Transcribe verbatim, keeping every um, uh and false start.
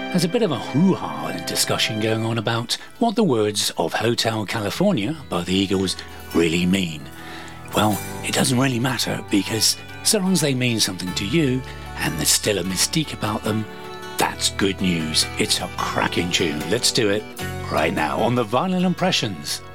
There's a bit of a hoo-ha discussion going on about what the words of Hotel California by the Eagles really mean. Well, it doesn't really matter, because so long as they mean something to you and there's still a mystique about them, that's good news. It's a cracking tune. Let's do it right now on the Vinyl Impressions.